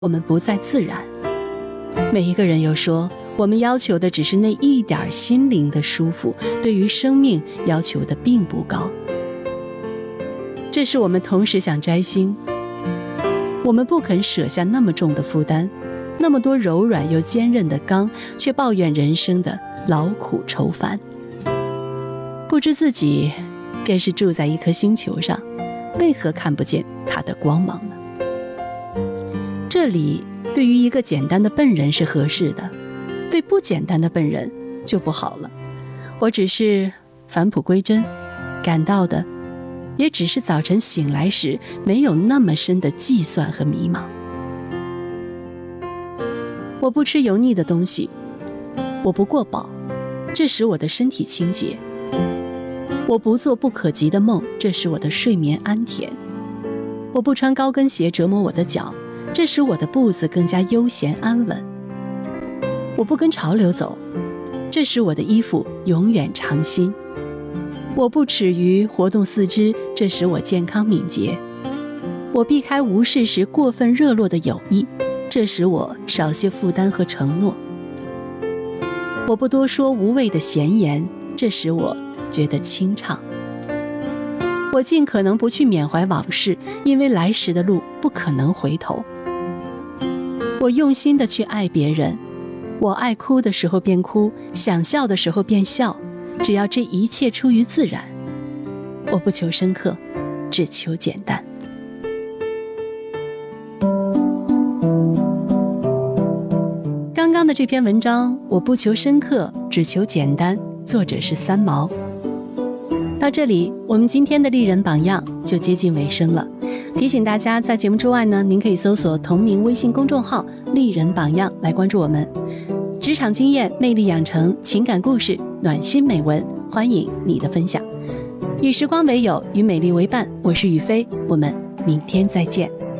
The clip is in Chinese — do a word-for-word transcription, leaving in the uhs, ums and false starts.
我们不再自然。每一个人又说，我们要求的只是那一点心灵的舒服，对于生命要求的并不高。这是我们同时想摘星，我们不肯舍下那么重的负担，那么多柔软又坚韧的钢，却抱怨人生的劳苦愁烦。不知自己便是住在一颗星球上，为何看不见它的光芒呢？这里对于一个简单的笨人是合适的，对不简单的笨人就不好了。我只是返璞归真，感到的也只是早晨醒来时没有那么深的计算和迷茫。我不吃油腻的东西，我不过饱，这使我的身体清洁。我不做不可及的梦，这使我的睡眠安甜。我不穿高跟鞋折磨我的脚，这使我的步子更加悠闲安稳。我不跟潮流走，这使我的衣服永远常新。我不耻于活动四肢，这使我健康敏捷。我避开无事时过分热络的友谊，这使我少些负担和承诺。我不多说无谓的闲言，这使我觉得清畅。我尽可能不去缅怀往事，因为来时的路不可能回头。我用心地去爱别人，我爱哭的时候便哭，想笑的时候便笑，只要这一切出于自然。我不求深刻，只求简单。刚刚的这篇文章，我不求深刻，只求简单，作者是三毛。到这里，我们今天的丽人榜样就接近尾声了。提醒大家，在节目之外呢，您可以搜索同名微信公众号丽人榜样来关注我们。职场经验、魅力养成、情感故事、暖心美文，欢迎你的分享。与时光为友，与美丽为伴，我是雨飞，我们明天再见。